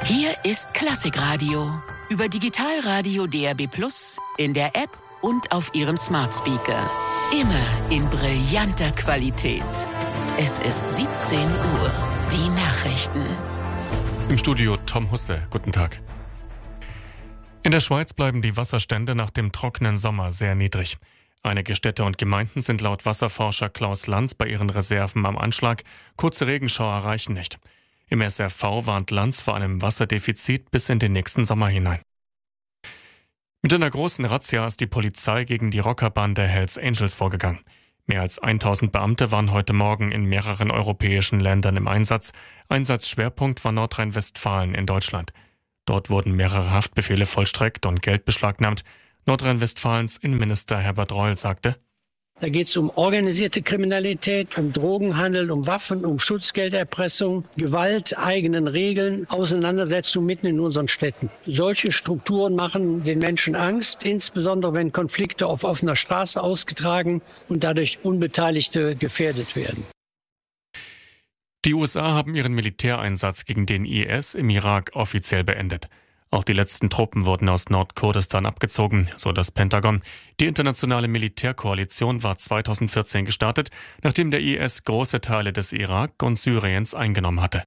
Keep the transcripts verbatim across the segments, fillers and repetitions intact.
Hier ist Klassikradio. Über Digitalradio D A B plus, in der App und auf Ihrem Smart Speaker. Immer in brillanter Qualität. Es ist siebzehn Uhr. Die Nachrichten. Im Studio Tom Husse. Guten Tag. In der Schweiz bleiben die Wasserstände nach dem trockenen Sommer sehr niedrig. Einige Städte und Gemeinden sind laut Wasserforscher Klaus Lanz bei ihren Reserven am Anschlag. Kurze Regenschauer reichen nicht. Im S R V warnt Lanz vor einem Wasserdefizit bis in den nächsten Sommer hinein. Mit einer großen Razzia ist die Polizei gegen die Rockerbande Hells Angels vorgegangen. Mehr als tausend Beamte waren heute Morgen in mehreren europäischen Ländern im Einsatz. Einsatzschwerpunkt war Nordrhein-Westfalen in Deutschland. Dort wurden mehrere Haftbefehle vollstreckt und Geld beschlagnahmt. Nordrhein-Westfalens Innenminister Herbert Reul sagte: Da geht es um organisierte Kriminalität, um Drogenhandel, um Waffen, um Schutzgelderpressung, Gewalt, eigenen Regeln, Auseinandersetzung mitten in unseren Städten. Solche Strukturen machen den Menschen Angst, insbesondere wenn Konflikte auf offener Straße ausgetragen und dadurch Unbeteiligte gefährdet werden. Die U S A haben ihren Militäreinsatz gegen den I S im Irak offiziell beendet. Auch die letzten Truppen wurden aus Nordkurdistan abgezogen, so das Pentagon. Die internationale Militärkoalition war zweitausendvierzehn gestartet, nachdem der I S große Teile des Irak und Syriens eingenommen hatte.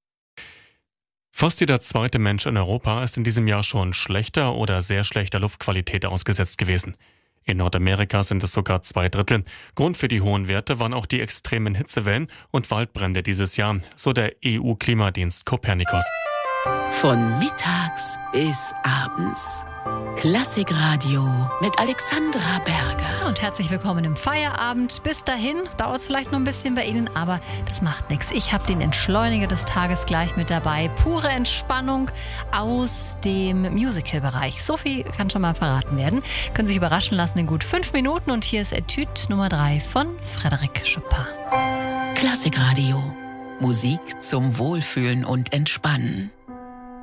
Fast jeder zweite Mensch in Europa ist in diesem Jahr schon schlechter oder sehr schlechter Luftqualität ausgesetzt gewesen. In Nordamerika sind es sogar zwei Drittel. Grund für die hohen Werte waren auch die extremen Hitzewellen und Waldbrände dieses Jahr, so der E U-Klimadienst Copernicus. Von mittags bis abends. Klassikradio mit Alexandra Berger. Und herzlich willkommen im Feierabend. Bis dahin dauert es vielleicht noch ein bisschen bei Ihnen, aber das macht nichts. Ich habe den Entschleuniger des Tages gleich mit dabei. Pure Entspannung aus dem Musical-Bereich. So viel kann schon mal verraten werden. Können sich überraschen lassen in gut fünf Minuten. Und hier ist Etüde Nummer drei von Frédéric Chopin. Klassikradio. Musik zum Wohlfühlen und Entspannen.